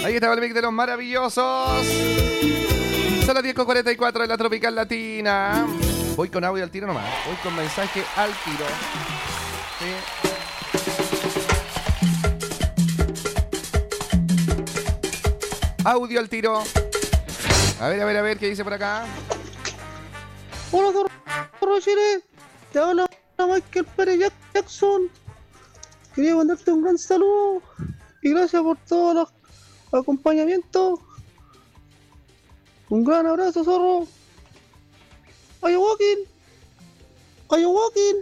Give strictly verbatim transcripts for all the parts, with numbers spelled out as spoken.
Ahí estaba el mix de los maravillosos. Son las diez con cuarenta y cuatro de la Tropical Latina. Voy con audio al tiro nomás. Voy con mensaje al tiro. Sí. Audio al tiro. A ver, a ver, a ver, ¿qué dice por acá? Hola, Zorro Chile. Te habla Michael Pérez Jackson. Quería mandarte un gran saludo y gracias por todos los acompañamientos. Un gran abrazo, Zorro. Are you walking? Are you walking?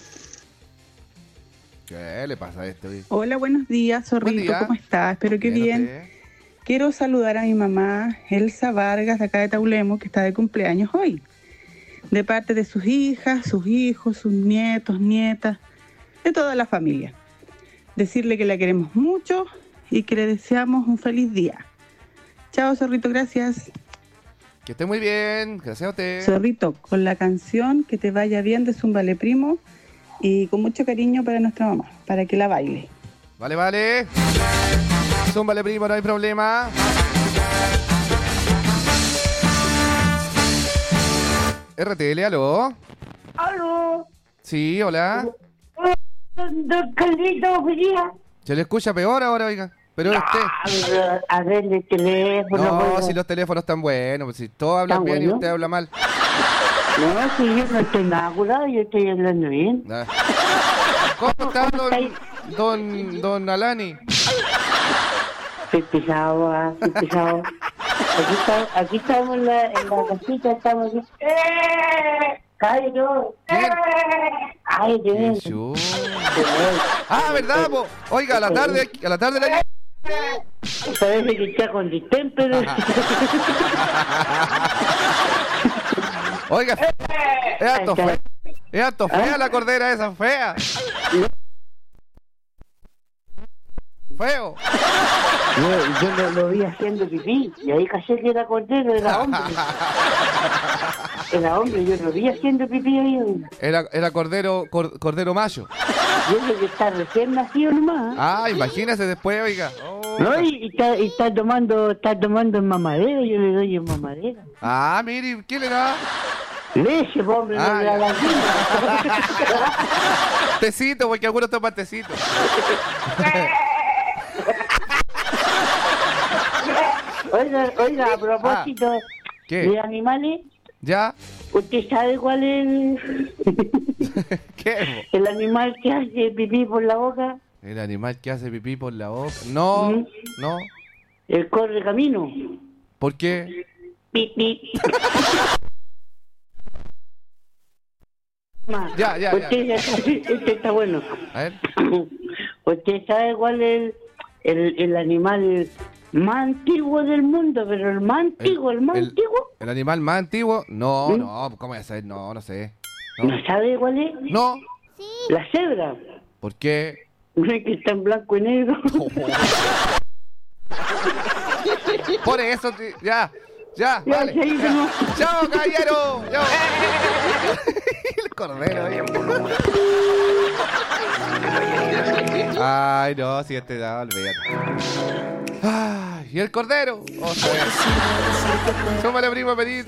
¿Qué le pasa a este? Hola, buenos días, Zorrito. Día. ¿Cómo estás? Espero que bien. bien. Quiero saludar a mi mamá, Elsa Vargas, de acá de Taulemo, que está de cumpleaños hoy. De parte de sus hijas, sus hijos, sus nietos, nietas, de toda la familia. Decirle que la queremos mucho y que le deseamos un feliz día. Chao, Zorrito, gracias. Que esté muy bien, gracias a usted. Zorrito, con la canción Que te vaya bien de Zúmbale Primo y con mucho cariño para nuestra mamá, para que la baile. Vale, vale. Zúmbale Primo, no hay problema. R T L, aló. Aló. Sí, hola. Don Carlito, día. Se le escucha peor ahora, oiga. Pero usted. A, a ver el teléfono. No, bueno. si los teléfonos están buenos, pues si todos hablan bien bueno? y usted habla mal. No, si yo no estoy nada curado, yo estoy hablando bien. Nah. ¿Cómo está don, don, don Alani? Estoy pesado, ah, estoy pesado. Aquí, está, aquí estamos en la, en la casita, estamos aquí. ¡Eh! ¡Cállate! ¡Eh! ¡Cállate! Ah, ¿verdad, po? Oiga, a la tarde, a la tarde la... Parece que está con distemper. Oiga, es harto fea, es harto fea la cordera esa, fea. Feo. Yo, yo lo, lo vi haciendo pipí y ahí caché que era cordero, era hombre. Era hombre, yo lo vi haciendo pipí ahí. Era, era cordero, cor, cordero macho. Yo creo que está recién nacido nomás. Ah, imagínese después, oiga. Oh. No, y, y, está, y está tomando, está tomando en mamadera, yo le doy en mamadera. Ah, mire, ¿qué le da? Leche, hombre, ah, no le da la vida. Tecito, porque algunos toman tecito. Oiga, oiga, a propósito ah, ¿qué? de animales, ¿ya? ¿Usted sabe cuál es el... ¿Qué? el animal que hace pipí por la boca? ¿El animal que hace pipí por la boca? No, ¿Mm? no. El correcamino. ¿Por qué? Pipí. Ya, ya, usted, ya. Este está bueno. A ver. ¿Usted sabe cuál es el, el, el animal más antiguo del mundo? Pero el más antiguo, el, el más el, antiguo. ¿El animal más antiguo? No, ¿Mm? no, ¿cómo voy a saber? No, no sé. No. ¿No sabe cuál es? No. Sí. La cebra. ¿Por qué? No es que está en blanco y negro. Por eso, ya. Ya, ya, vale. Ya. Ya. Chao, caballero. Chao. El cordero. Ay, no, si este da, olvídate. Ay, y el cordero. Oh, súmale, primo, pedito.